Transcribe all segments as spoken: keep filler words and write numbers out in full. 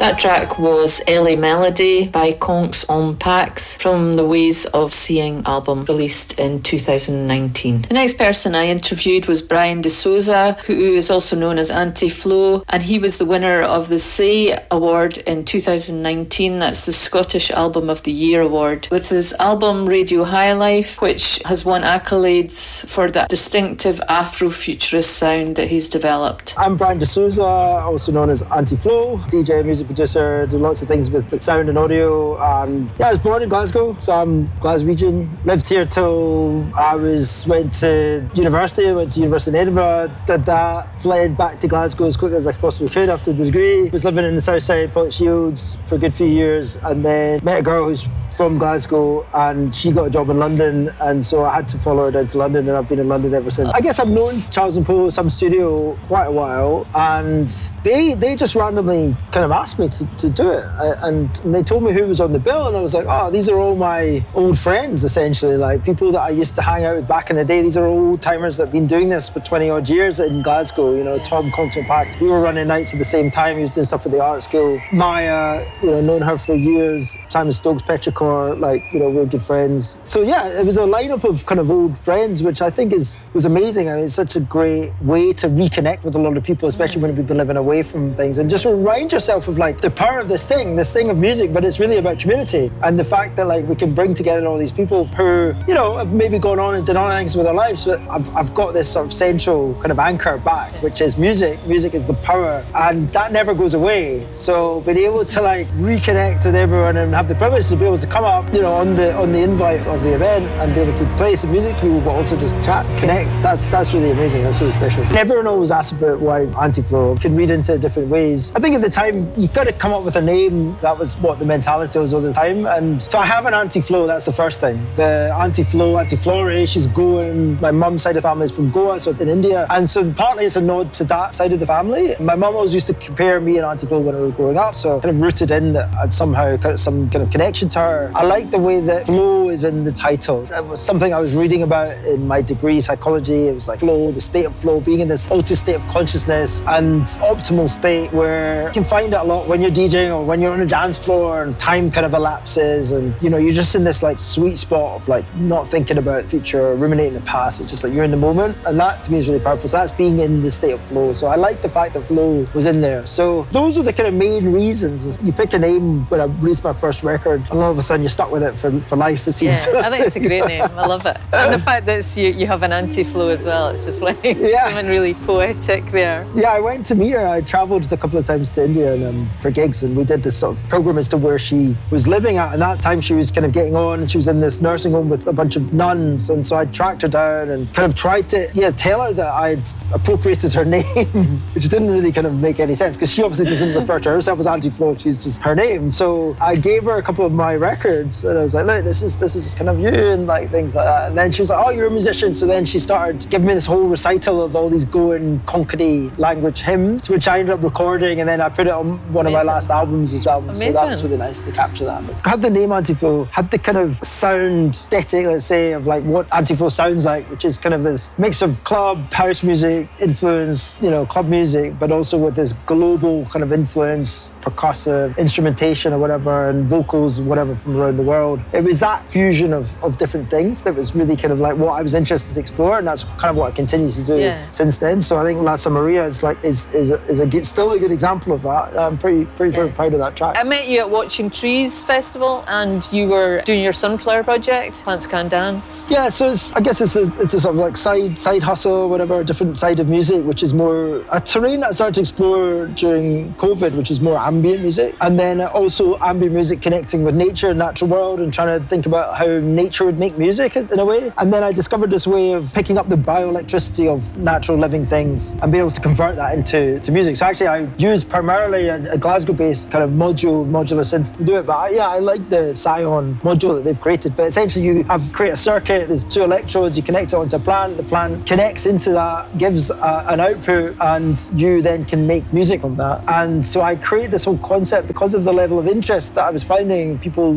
That track was Ellie Melody by Conks on Pax from the Ways of Seeing album, released in two thousand nineteen. The next person I interviewed was Brian De Souza, who is also known as Anti-Flow, and he was the winner of the Say Award in two thousand nineteen. That's the Scottish Album of the Year award, with his album Radio High Life, which has won accolades for that distinctive Afro-futurist sound that he's developed. I'm Brian De Souza, also known as Anti-Flow, D J, music producer, do lots of things with, with sound and audio. And yeah, I was born in Glasgow, so I'm Glaswegian. Lived here till I was went to university, went to University in Edinburgh, did that, fled back to Glasgow as quickly as I possibly could after the degree. Was living in the south side, Pollokshields, for a good few years, and then met a girl who's from Glasgow, and she got a job in London, and so I had to follow her down to London, and I've been in London ever since. I guess I've known Charles and Polo, Some Studio, quite a while, and they they just randomly kind of asked me to, to do it, and they told me who was on the bill, and I was like, oh, these are all my old friends, essentially, like people that I used to hang out with back in the day. These are old timers that have been doing this for twenty odd years in Glasgow. You know, Tom Compton Pack, we were running nights at the same time. He was doing stuff at the art school. Maya, you know, known her for years. Simon Stokes, Petrichor, like, you know, we're good friends. So yeah, it was a lineup of kind of old friends, which I think is was amazing. I mean, it's such a great way to reconnect with a lot of people, especially when we've been living away from things, and just remind yourself of like the power of this thing, this thing of music, but it's really about community, and the fact that like we can bring together all these people who, you know, have maybe gone on and done other things with their lives, but I've, I've got this sort of central kind of anchor back, which is music. Music is the power, and that never goes away. So being able to like reconnect with everyone and have the privilege to be able to come up, you know, on the on the invite of the event and be able to play some music to people, but also just chat, connect. That's that's really amazing. That's really special. Everyone always asks about why Anti-Flow. Can read into it different ways. I think at the time you got to come up with a name. That was what the mentality was all the time. And so I have an Anti-Flow. That's the first thing. The Anti-Flow, Anti-Flore. She's Goan. My mum's side of the family is from Goa, so in India. And so partly it's a nod to that side of the family. My mum always used to compare me and Anti-Flow when we were growing up, so kind of rooted in that I'd somehow got some kind of connection to her. I like the way that flow is in the title. That was something I was reading about in my degree, psychology. It was like flow, the state of flow, being in this altered state of consciousness and optimal state where you can find it a lot when you're DJing or when you're on a dance floor and time kind of elapses and, you know, you're just in this like sweet spot of like not thinking about the future or ruminating the past. It's just like you're in the moment, and that to me is really powerful. So that's being in the state of flow. So I like the fact that flow was in there. So those are the kind of main reasons. You pick a name when I released my first record and all of a sudden you're stuck with it for, for life, it seems. Yeah, I think it's a great name. I love it. And the fact that it's you, you have an Anti-Flow as well, it's just like yeah. something really poetic there. Yeah, I went to meet her. I travelled a couple of times to India and, um, for gigs, and we did this sort of pilgrimage to where she was living at. And that time she was kind of getting on, and she was in this nursing home with a bunch of nuns. And so I tracked her down and kind of tried to yeah tell her that I'd appropriated her name, which didn't really kind of make any sense because she obviously doesn't refer to herself as Anti-Flow. She's just her name. So I gave her a couple of my records, and I was like, look, this is this is kind of you, and like things like that. And then she was like, oh, you're a musician. So then she started giving me this whole recital of all these Goan Konkani language hymns, which I ended up recording, and then I put it on one Amazing. of my last albums as well. Amazing. So that was really nice to capture that. I had the name Anti-Flow, had the kind of sound aesthetic, let's say, of like what Anti-Flow sounds like, which is kind of this mix of club, house music, influence, you know, club music, but also with this global kind of influence, percussive instrumentation or whatever, and vocals, whatever, from around the world. It was that fusion of, of different things that was really kind of like what I was interested to explore, and that's kind of what I continue to do yeah. since then. So I think Lassa Maria is like is is a, is a good, still a good example of that. I'm pretty pretty yeah. proud of that track. I met you at Watching Trees Festival, and you were doing your Sunflower project, Plants Can Dance. Yeah, so it's, I guess it's a, it's a sort of like side side hustle, whatever, different side of music, which is more a terrain that I started to explore during COVID, which is more ambient music, and then also ambient music connecting with nature and natural world, and trying to think about how nature would make music in a way. And then I discovered this way of picking up the bioelectricity of natural living things and be able to convert that into to music. So actually I used primarily a, a Glasgow-based kind of module, modular synth to do it, but I, yeah, I like the Scion module that they've created. But essentially you have create a circuit, there's two electrodes, you connect it onto a plant, the plant connects into that, gives a, an output, and you then can make music from that. And so I created this whole concept because of the level of interest that I was finding. People like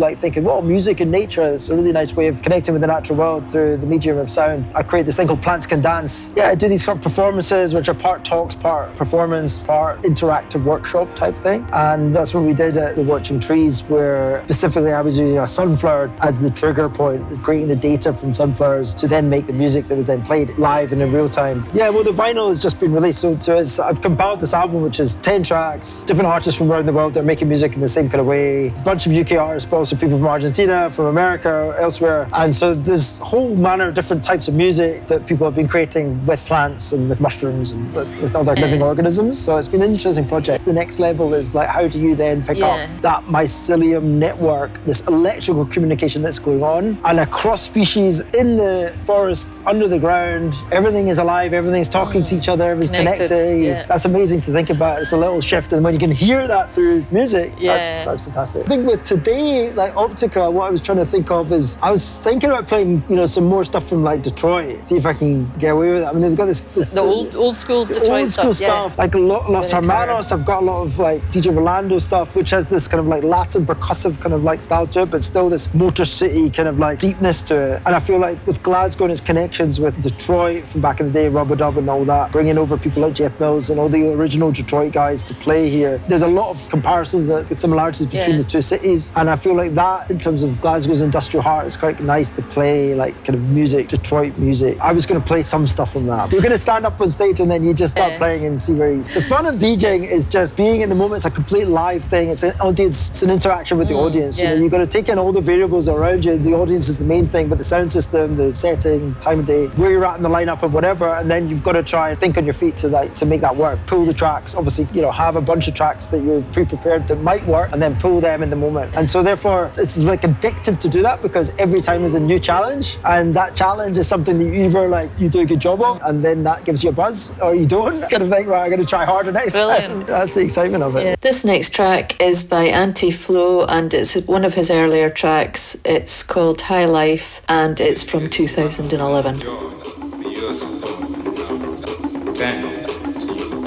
like thinking, well, music and nature is a really nice way of connecting with the natural world through the medium of sound. I create this thing called Plants Can Dance. Yeah, I do these sort of performances, which are part talks, part performance, part interactive workshop type thing. And that's what we did at the Watching Trees, where specifically I was using a sunflower as the trigger point, creating the data from sunflowers to then make the music that was then played live and in real time. Yeah, well, the vinyl has just been released. So, so it's, I've compiled this album, which is ten tracks, different artists from around the world that are making music in the same kind of way. A bunch of U K artists, but also people from Argentina, from America, elsewhere. And so there's a whole manner of different types of music that people have been creating with plants and with mushrooms and with, with other living organisms. So it's been an interesting project. The next level is like, how do you then pick yeah. up that mycelium network, this electrical communication that's going on, and across species in the forest, under the ground, everything is alive, everything's talking mm. to each other, everything's connected. connecting. Yeah. That's amazing to think about. It's a little shift, and when you can hear that through music, yeah. that's, that's fantastic. I think with today, like Optica, what I was trying to think of is, I was thinking about playing, you know, some more stuff from like Detroit, see if I can get away with it. I mean, they've got this, this the old old school Detroit old school stuff, stuff yeah. like Los Hermanos. I've got a lot of like D J Rolando stuff, which has this kind of like Latin percussive kind of like style to it, but still this Motor City kind of like deepness to it. And I feel like with Glasgow and its connections with Detroit from back in the day, Rubber Dub and all that, bringing over people like Jeff Mills and all the original Detroit guys to play here, there's a lot of comparisons and similarities between yeah. the two cities. And I feel like that, in terms of Glasgow's industrial heart, is quite nice to play like kind of music, Detroit music. I was going to play some stuff from that. You're going to stand up on stage and then you just start yeah. playing and see where he's. The fun of DJing is just being in the moment. It's a complete live thing. It's an audience. It's an interaction with the mm, audience. Yeah. You know, you've got to take in all the variables around you. The audience is the main thing, but the sound system, the setting, time of day, where you're at in the lineup and whatever. And then you've got to try and think on your feet to like to make that work. Pull the tracks. Obviously, you know, have a bunch of tracks that you're pre-prepared that might work, and then pull them in the moment. And so therefore, it's like addictive to do that, because every time is a new challenge, and that challenge is something that you either like you do a good job of, and then that gives you a buzz, or you don't. Kind of think, well, I'm going to try harder next Brilliant. time. That's the excitement of it. Yeah. This next track is by Anti-Flow, and it's one of his earlier tracks. It's called High Life, and it's from two thousand eleven. Ten.